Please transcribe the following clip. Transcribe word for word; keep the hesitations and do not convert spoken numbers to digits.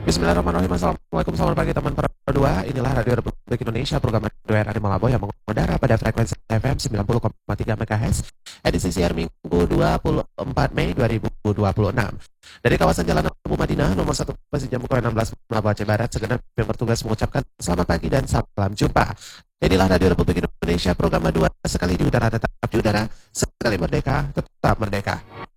Bismillahirrahmanirrahim. Assalamualaikum, selamat pagi teman dua. Inilah Radio Republik Indonesia, program Radio R A di Malabo yang mengudara pada frekuensi F M sembilan puluh koma tiga MHz, edisi siar Minggu dua puluh empat Mei dua ribu dua puluh enam. Dari kawasan Jalan Abu Madinah, nomor satu Pasir Jamukoy enam belas, Malabo Aceh Barat, segenap yang bertugas mengucapkan selamat pagi dan salam jumpa. Inilah Radio Republik Indonesia, program dua, sekali di udara tetap di udara, sekali merdeka tetap merdeka.